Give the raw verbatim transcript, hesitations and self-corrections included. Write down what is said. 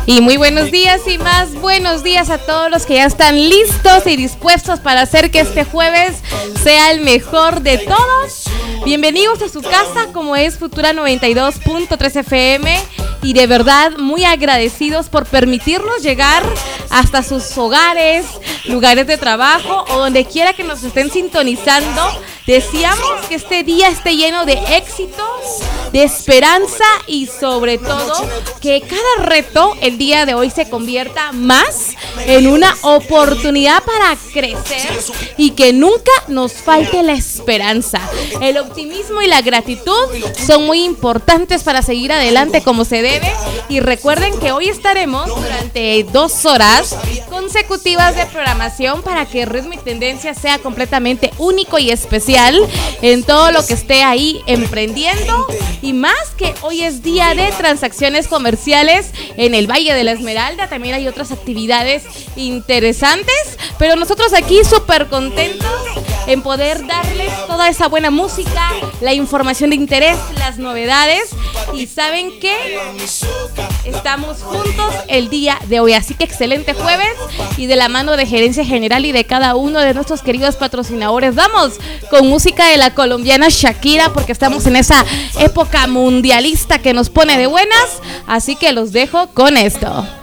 Y muy buenos días y más buenos días a todos los que ya están listos y dispuestos para hacer que este jueves sea el mejor de todos. Bienvenidos a su casa, como es Futura noventa y dos punto tres F M, y de verdad muy agradecidos por permitirnos llegar hasta sus hogares, lugares de trabajo o donde quiera que nos estén sintonizando. Deseamos que este día esté lleno de éxitos, de esperanza y sobre todo que cada reto el día de hoy se convierta más en una oportunidad para crecer y que nunca nos falte la esperanza. El optimismo y la gratitud son muy importantes para seguir adelante como se debe, y recuerden que hoy estaremos durante dos horas consecutivas de programación para que Ritmo y Tendencia sea completamente único y especial en todo lo que esté ahí emprendiendo, y más que hoy es día de transacciones comerciales en el Valle de la Esmeralda. También hay otras actividades interesantes, pero nosotros aquí súper contentos en poder darles toda esa buena música, la información de interés, las novedades, y saben que estamos juntos el día de hoy, así que excelente jueves, y de la mano de Gerencia General y de cada uno de nuestros queridos patrocinadores vamos con música de la colombiana Shakira, porque estamos en esa época mundialista que nos pone de buenas, así que los dejo con esto.